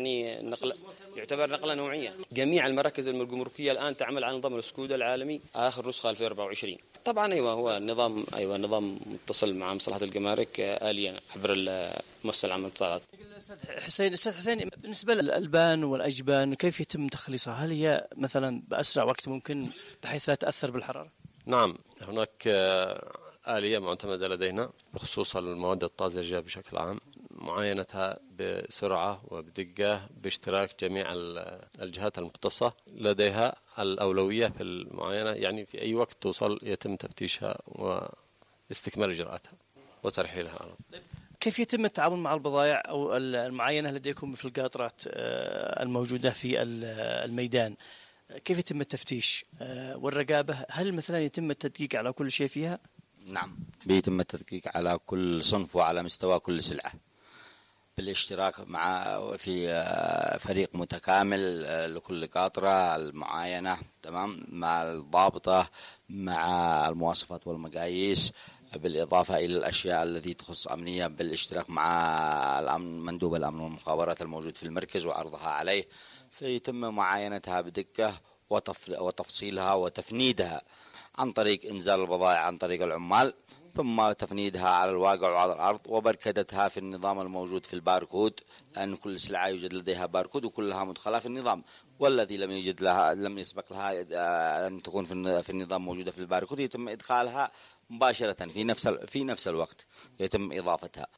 يعتبر نقلة نوعية. جميع المراكز الجمركية الآن تعمل على نظام السكودا العالمي آخر نسخة 2024. طبعا هو نظام متصل مع مصلحة الجمارك آليا عبر المؤسسة العامة للاتصالات. أستاذ حسين، بالنسبة للألبان والأجبان كيف يتم تخليصها؟ هل هي مثلا بأسرع وقت ممكن بحيث لا تأثر بالحرارة؟ نعم، هناك آلية معتمدة لدينا بخصوص المواد الطازجة بشكل عام، معاينتها بسرعة وبدقة باشتراك جميع الجهات المختصة، لديها الأولوية في المعاينة، يعني في أي وقت توصل يتم تفتيشها واستكمال إجراءاتها وترحيلها. كيف يتم التعامل مع البضائع أو المعاينة لديكم في القاطرات الموجودة في الميدان؟ كيف يتم التفتيش والرقابة؟ هل مثلا يتم التدقيق على كل شيء فيها؟ نعم، بيتم التدقيق على كل صنف وعلى مستوى كل سلعة، بالاشتراك في فريق متكامل لكل قاطرة، المعاينة تمام مع الضابطة مع المواصفات والمقاييس، بالإضافة إلى الأشياء التي تخص أمنية بالاشتراك مع مندوب الأمن والمخابرات الموجود في المركز وعرضها عليه، فيتم معاينتها بدقة وتفصيلها وتفنيدها عن طريق إنزال البضائع عن طريق العمال، ثم تفنيدها على الواقع وعلى الأرض وبركدتها في النظام الموجود في الباركود، لأن كل سلعة يوجد لديها باركود وكلها مدخلة في النظام، والذي لم يسبق لها أن تكون في النظام موجودة في الباركود يتم إدخالها مباشرة في نفس الوقت، يتم إضافتها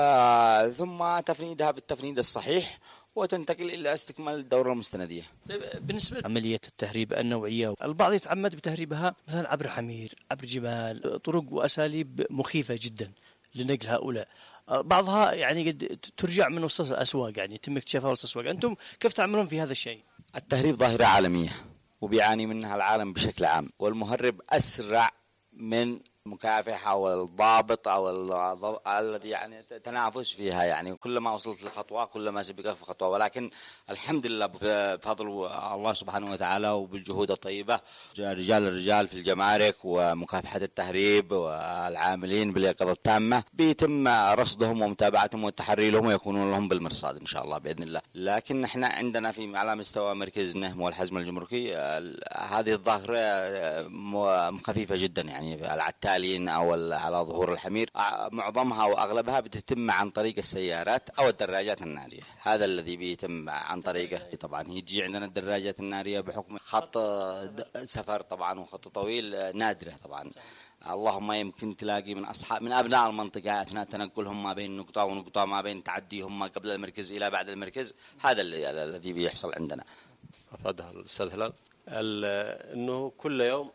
ثم تفنيدها بالتفنيد الصحيح وتنتقل إلى استكمال الدورة المستندية. بالنسبة لعملية التهريب النوعية، البعض يتعمد بتهريبها مثلا عبر حمير، عبر جمال، طرق وأساليب مخيفة جدا لنقل هؤلاء، بعضها يعني قد ترجع من وسط الأسواق، يعني يتم اكتشافها وسط الأسواق. أنتم كيف تعملون في هذا الشيء؟ التهريب ظاهرة عالمية وبيعاني منها العالم بشكل عام، والمهرب أسرع من مكافح أو الضابط أو الذي يعني تنافس فيها، يعني كلما وصلت لخطوة كلما سبقت في خطوة، ولكن الحمد لله بفضل الله سبحانه وتعالى وبالجهود الطيبة الرجال في الجمارك ومكافحة التهريب والعاملين باليقظة التامة بيتم رصدهم ومتابعتهم والتحري لهم ويكونون لهم بالمرصاد إن شاء الله بإذن الله. لكن احنا عندنا على مستوى مركز نهم والحزم الجمركي هذه الظاهرة خفيفة جدا، يعني العتالين أو على ظهور الحمير معظمها وأغلبها بتتم عن طريق السيارات أو الدراجات النارية، هذا الذي بيتم عن طريقه. طبعا يجي عندنا الدراجات النارية بحكم خط سفر طبعا وخط طويل نادرة طبعا، اللهم يمكن تلاقي من أبناء المنطقة أثناء تنقلهم ما بين نقطة ونقطة، ما بين تعديهم ما قبل المركز إلى بعد المركز، هذا الذي بيحصل عندنا. أفادها الأستاذ هلال أنه كل يوم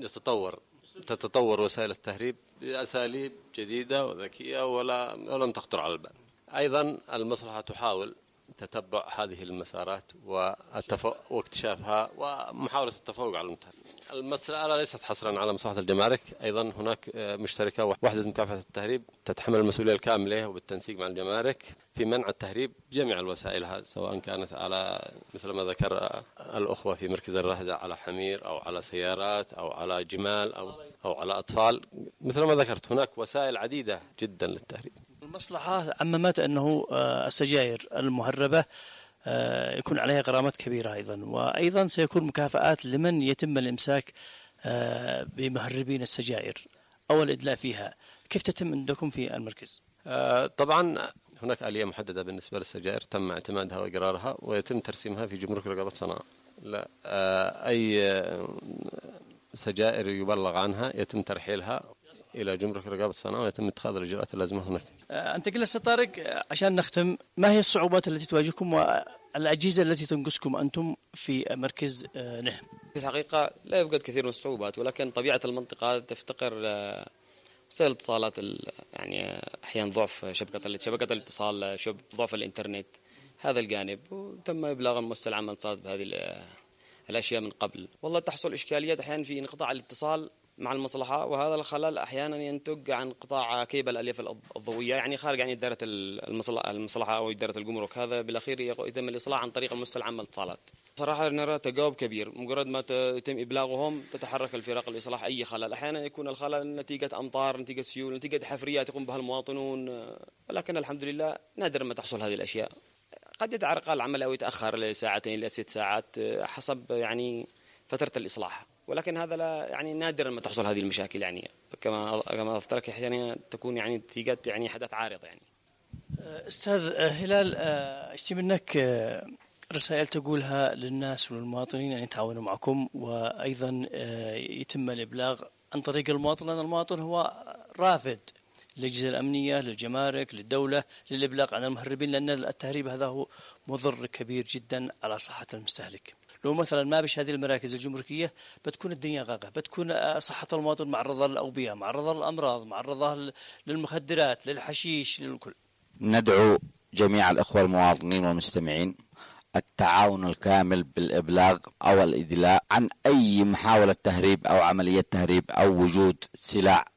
تتطور وسائل التهريب بأساليب جديدة وذكية ولم تخطر على البال. أيضا المصلحة تحاول تتبع هذه المسارات واكتشافها ومحاولة التفوق على المتهم. المسألة ليست حصرا على مصلحة الجمارك، أيضا هناك مشتركة وحدة مكافحة التهريب تتحمل المسؤولية الكاملة وبالتنسيق مع الجمارك في منع التهريب جميع الوسائل هذه، سواء كانت على مثل ما ذكر الأخوة في مركز الرهدة على حمير أو على سيارات أو على جمال أو على أطفال. مثل ما ذكرت هناك وسائل عديدة جدا للتهريب. المصلحة عممت أنه السجائر المهربة يكون عليها غرامات كبيرة أيضا، وأيضا سيكون مكافآت لمن يتم الإمساك بمهربين السجائر أو الإدلاء فيها. كيف تتم عندكم في المركز؟ طبعا هناك آلية محددة بالنسبة للسجائر تم اعتمادها وإقرارها ويتم ترسيمها في جمرك رقابة صنعاء. لا أي سجائر يبلغ عنها يتم ترحيلها إلى جمرك رقابة صنعاء ويتم اتخاذ الإجراءات اللازمة هناك. أنت قلت أستاذ طارق عشان نختم، ما هي الصعوبات التي تواجهكم والأجهزة التي تنقصكم أنتم في مركز نهم؟ في الحقيقة لا يوجد كثير من الصعوبات، ولكن طبيعة المنطقة تفتقر وسائل الاتصالات، يعني أحيانا ضعف شبكة الاتصال، ضعف الإنترنت، هذا الجانب، وتم إبلاغ المؤسسة العامة للاتصالات بهذه الأشياء من قبل. والله تحصل إشكاليات أحيانا في انقطاع الاتصال مع المصلحة، وهذا الخلل أحيانا ينتج عن قطاع كيبل الألياف الضوئية، يعني خارج عن إدارة المصلحة أو إدارة الجمرك، هذا بالأخير يتم الإصلاح عن طريق المؤسسة العامة للاتصالات. صراحة نرى تجاوب كبير، مجرد ما يتم إبلاغهم تتحرك الفرق لإصلاح أي خلل. أحيانا يكون الخلل نتيجة أمطار، نتيجة سيول، نتيجة حفريات يقوم بها المواطنون، ولكن الحمد لله نادرا ما تحصل هذه الأشياء. قد يتعرقل العمل أو يتأخر لساعتين إلى 6 ساعات حسب يعني فترة الإصلاح، ولكن هذا لا يعني نادرا ما تحصل هذه المشاكل، يعني كما أفترك أحيانا تكون يعني نتيجة يعني حدث عارض. يعني أستاذ هلال، اشتي منك رسائل تقولها للناس والمواطنين أن يتعاونوا معكم، وأيضا يتم الإبلاغ عن طريق المواطن، لأن المواطن هو رافد للأجهزة الأمنية، للجمارك، للدولة، للإبلاغ عن المهربين، لأن التهريب هذا هو مضر كبير جدا على صحة المستهلك. لو مثلا ما بش هذه المراكز الجمركية بتكون الدنيا غاغة، بتكون صحة المواطن معرضة للأوبئة، معرضة للأمراض، معرضة للمخدرات، للحشيش، للكل. ندعو جميع الإخوة المواطنين والمستمعين التعاون الكامل بالإبلاغ أو الإدلاء عن أي محاولة تهريب أو عملية تهريب أو وجود سلع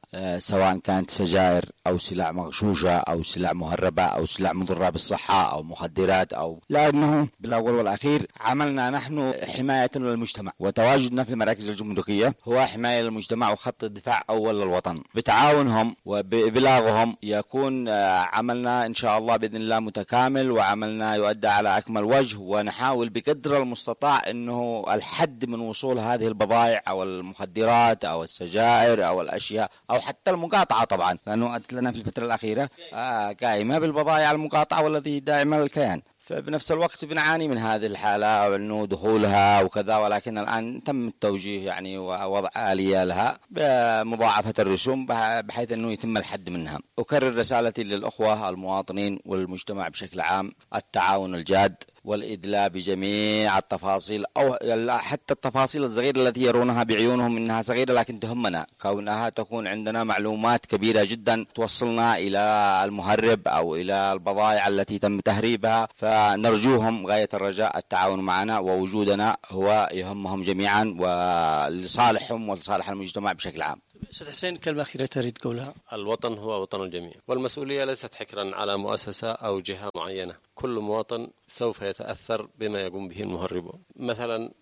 سواء كانت سجائر أو سلع مغشوشة أو سلع مهربة أو سلع مضرة بالصحة أو مخدرات، أو لأنه بالأول والأخير عملنا نحن حماية للمجتمع، وتواجدنا في المراكز الجمركية هو حماية للمجتمع وخط الدفاع أول للوطن. بتعاونهم وببلاغهم يكون عملنا إن شاء الله بإذن الله متكامل، وعملنا يؤدى على أكمل وجه، ونحاول بقدر المستطاع أنه الحد من وصول هذه البضائع أو المخدرات أو السجائر أو الأشياء أو حتى المقاطعة طبعا، لأنه أتلنا في الفترة الأخيرة قائمة بالبضائع المقاطعة والذي دائما الكيان. فبنفس الوقت بنعاني من هذه الحالة أنه دخولها وكذا، ولكن الآن تم التوجيه يعني ووضع آلية لها بمضاعفة الرسوم بحيث أنه يتم الحد منها. أكرر رسالتي للأخوة المواطنين والمجتمع بشكل عام: التعاون الجاد والإدلاء بجميع التفاصيل، أو حتى التفاصيل الصغيرة التي يرونها بعيونهم إنها صغيرة لكن تهمنا، كونها تكون عندنا معلومات كبيرة جدا توصلنا إلى المهرب أو إلى البضائع التي تم تهريبها. فنرجوهم غاية الرجاء التعاون معنا، ووجودنا هو يهمهم جميعا ولصالحهم ولصالح المجتمع بشكل عام. أستاذ حسين، كلمة أخيرة تريد تقولها؟ الوطن هو وطن الجميع، والمسؤولية ليست حكرا على مؤسسة أو جهة معينة. كل مواطن سوف يتأثر بما يقوم به المهربون. مثلا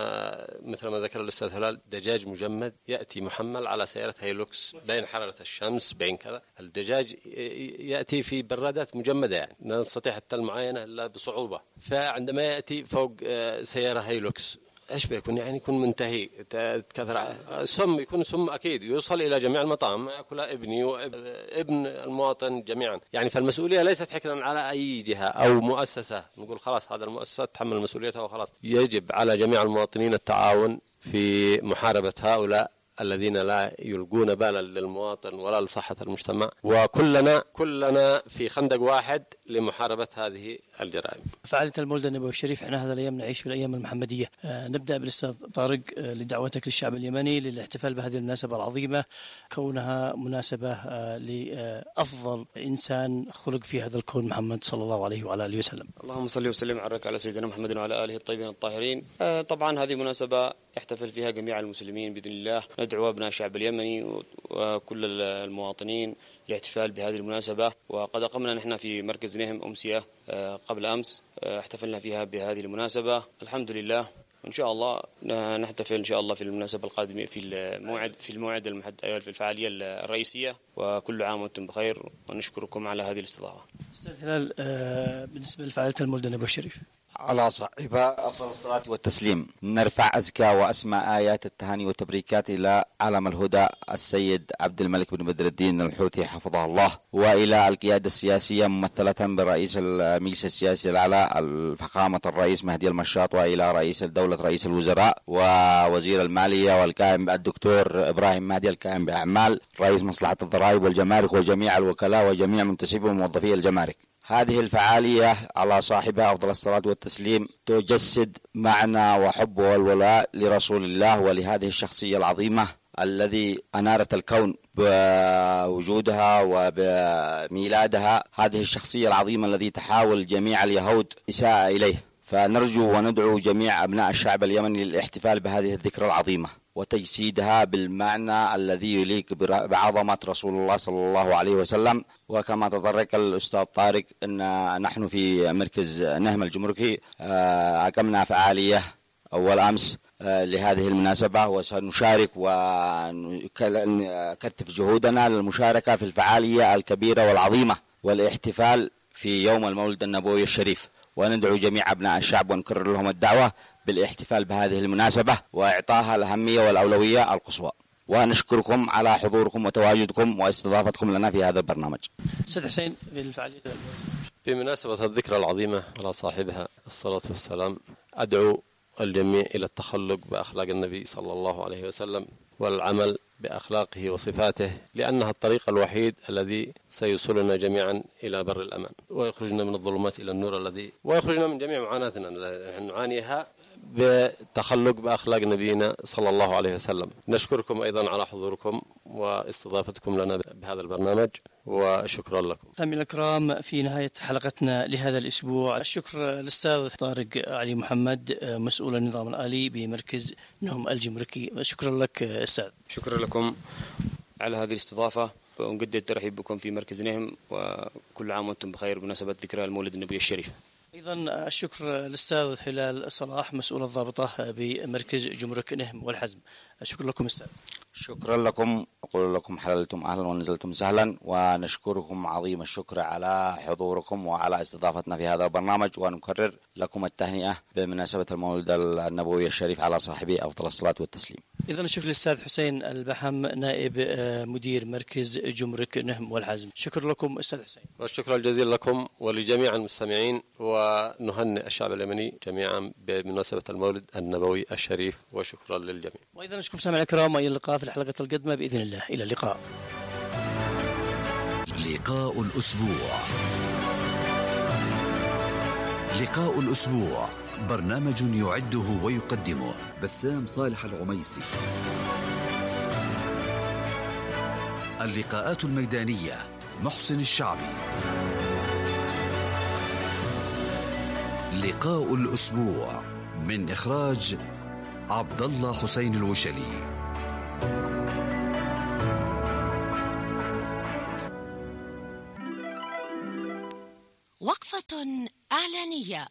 مثل ما ذكر الأستاذ هلال، دجاج مجمد يأتي محمل على سيارة هيلوكس بين حرارة الشمس بين كذا، الدجاج يأتي في برادات مجمدة، يعني لا نستطيع حتى المعاينة إلا بصعوبة. فعندما يأتي فوق سيارة هيلوكس ايش بيكون؟ يعني يكون منتهي كثر سم، يكون سم اكيد يوصل الى جميع المطاعم، ياكلها ابني وابن المواطن جميعا. يعني فالمسؤوليه ليست حكرا على اي جهه او مؤسسه نقول خلاص هذا المؤسسه تحمل مسؤوليتها وخلاص. يجب على جميع المواطنين التعاون في محاربه هؤلاء الذين لا يلقون بالا للمواطن ولا لصحة المجتمع، وكلنا في خندق واحد لمحاربة هذه الجرائم. فعالية المولد النبوي الشريف، احنا هذا الأيام نعيش في الأيام المحمدية. نبدأ بالأستاذ طارق لدعوتك للشعب اليمني للاحتفال بهذه المناسبة العظيمة، كونها مناسبة لأفضل إنسان خلق في هذا الكون، محمد صلى الله عليه وعلى آله وسلم. اللهم صل وسلم وبارك على سيدنا محمد وعلى آله الطيبين الطاهرين. طبعا هذه مناسبة يحتفل فيها جميع المسلمين بإذن الله. ندعو أبناء الشعب اليمني وكل المواطنين الاحتفال بهذه المناسبة. وقد أقمنا نحن في مركز نهم أمسية قبل أمس، احتفلنا فيها بهذه المناسبة الحمد لله. إن شاء الله نحتفل إن شاء الله في المناسبة القادمة في الموعد المحدد في الفعالية الرئيسية. وكل عام وأنتم بخير، ونشكركم على هذه الاستضافة. أستاذ هلال، بالنسبة لفعالية المولد النبوي الشريف، على صاحبها أفضل الصلاة والتسليم نرفع أزكى وأسمى آيات التهاني والتبريكات إلى علم الهدى السيد عبد الملك بن بدر الدين الحوثي حفظه الله، وإلى القيادة السياسية ممثلة برئيس المجلس السياسي الأعلى الفخامة الرئيس مهدي المشاط، وإلى رئيس الدولة رئيس الوزراء ووزير المالية والقائم الدكتور إبراهيم مهدي القائم بأعمال رئيس مصلحة الضرائب والجمارك وجميع الوكلاء وجميع منتسبي وموظفي الجمارك. هذه الفعالية على صاحبها أفضل الصلاة والتسليم تجسد معنى وحب والولاء لرسول الله ولهذه الشخصية العظيمة الذي أنارت الكون بوجودها وبميلادها، هذه الشخصية العظيمة الذي تحاول جميع اليهود إساءة إليه. فنرجو وندعو جميع أبناء الشعب اليمني للاحتفال بهذه الذكرى العظيمة وتجسيدها بالمعنى الذي يليق بعظمة رسول الله صلى الله عليه وسلم. وكما تطرق الأستاذ طارق أن نحن في مركز نهم الجمركي أقمنا فعالية أول أمس لهذه المناسبة، وسنشارك ونكثف جهودنا للمشاركة في الفعالية الكبيرة والعظيمة والاحتفال في يوم المولد النبوي الشريف. وندعو جميع أبناء الشعب ونكرر لهم الدعوة بالاحتفال بهذه المناسبة وإعطاها الأهمية والأولوية القصوى. ونشكركم على حضوركم وتواجدكم واستضافتكم لنا في هذا البرنامج. أستاذ حسين، بالفعالية بمناسبة الذكرى العظيمة على صاحبها الصلاة والسلام، أدعو الجميع إلى التخلق بأخلاق النبي صلى الله عليه وسلم والعمل بأخلاقه وصفاته، لأنها الطريق الوحيد الذي سيوصلنا جميعا إلى بر الأمان ويخرجنا من الظلمات إلى النور ويخرجنا من جميع معاناتنا نعانيها بتخلق بأخلاق نبينا صلى الله عليه وسلم. نشكركم أيضا على حضوركم واستضافتكم لنا بهذا البرنامج، وشكرا لكم. سامعينا الكرام، في نهاية حلقتنا لهذا الأسبوع الشكر للأستاذ طارق علي محمد، مسؤول النظام الآلي بمركز نهم الجمركي. شكرا لك أستاذ. شكرا لكم، على هذه الاستضافة، ونقدر الترحيب بكم في مركز نهم، وكل عام وأنتم بخير بمناسبة ذكرى المولد النبوي الشريف. أيضا الشكر للأستاذ هلال صلاح مسؤول الضابطة بمركز جمرك نهم والحزم. الشكر لكم أستاذ. شكرا لكم، أقول لكم حللتم أهلا ونزلتم سهلا، ونشكركم عظيم الشكر على حضوركم وعلى استضافتنا في هذا البرنامج، ونكرر لكم التهنئة بمناسبة المولد النبوي الشريف على صاحبه أفضل الصلاة والتسليم. إذا الشكر للأستاذ حسين البحم نائب مدير مركز جمرك نهم والحزم. شكر لكم أستاذ حسين. والشكر الجزيل لكم ولجميع المستمعين، ونهنئ الشعب اليمني جميعا بمناسبة المولد النبوي الشريف، وشكرا للجميع. وأيضا نشكر سامعنا الكرام، وإلى اللقاء في الحلقة القادمة بإذن الله. إلى اللقاء. لقاء الأسبوع. لقاء الأسبوع برنامج يعده ويقدمه بسام صالح العميسي. اللقاءات الميدانية محسن الشعبي. لقاء الأسبوع من إخراج عبد الله حسين الوشلي. وقفة إعلانية.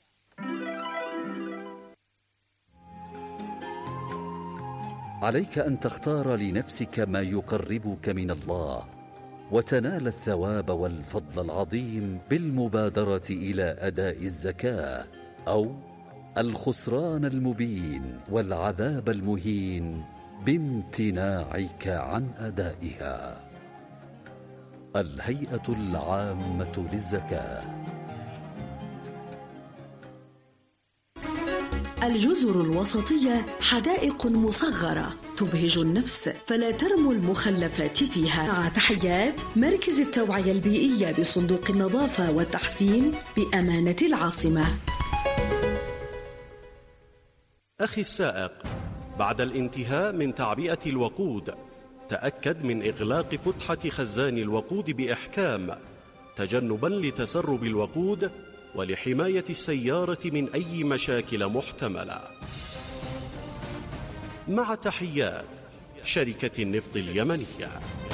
عليك أن تختار لنفسك ما يقربك من الله وتنال الثواب والفضل العظيم بالمبادرة إلى أداء الزكاة، أو الخسران المبين والعذاب المهين بامتناعك عن أدائها. الهيئة العامة للزكاة. الجزر الوسطية حدائق مصغرة تبهج النفس، فلا ترموا المخلفات فيها. مع تحيات مركز التوعية البيئية بصندوق النظافة والتحسين بأمانة العاصمة. أخي السائق، بعد الانتهاء من تعبئة الوقود تأكد من إغلاق فتحة خزان الوقود بإحكام، تجنبا لتسرب الوقود ولحماية السيارة من أي مشاكل محتملة. مع تحيات شركة النفط اليمنية.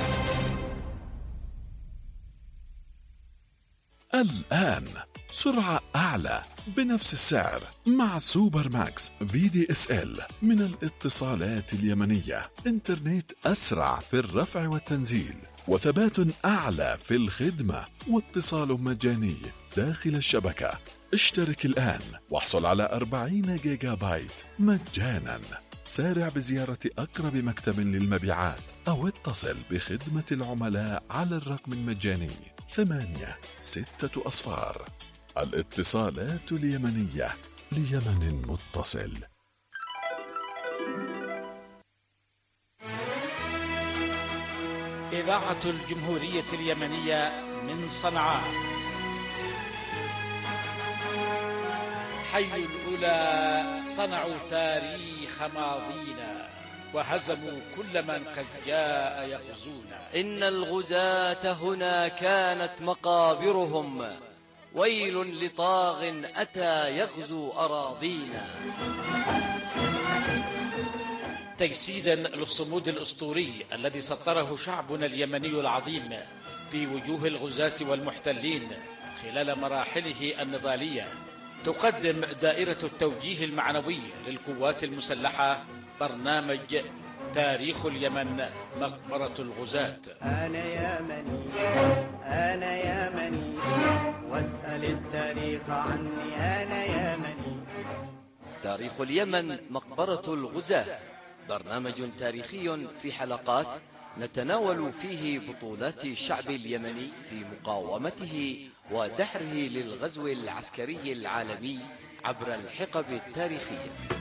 الآن سرعة أعلى بنفس السعر مع سوبر ماكس VDSL من الاتصالات اليمنية. إنترنت أسرع في الرفع والتنزيل، وثبات أعلى في الخدمة، واتصال مجاني داخل الشبكة. اشترك الآن واحصل على 40 جيجا بايت مجانا. سارع بزيارة أقرب مكتب للمبيعات أو اتصل بخدمة العملاء على الرقم المجاني 86. الاتصالات اليمنية، ليمن متصل. إذاعة الجمهورية اليمنية من صنعاء. حي الأولى صنعوا تاريخ ماضينا وهزموا كل من قد جاء يغزونا. إن الغزاة هنا كانت مقابرهم، ويل لطاغ أتى يغزو أراضينا. تجسيدا للصمود الأسطوري الذي سطره شعبنا اليمني العظيم في وجوه الغزاة والمحتلين خلال مراحله النضالية، تقدم دائرة التوجيه المعنوي للقوات المسلحة برنامج تاريخ اليمن مقبرة الغزاة. أنا يمني أنا يمني واسأل التاريخ عني. أنا يمني. تاريخ اليمن مقبرة الغزاة، برنامج تاريخي في حلقات نتناول فيه بطولات الشعب اليمني في مقاومته ودحره للغزو العسكري العالمي عبر الحقب التاريخية.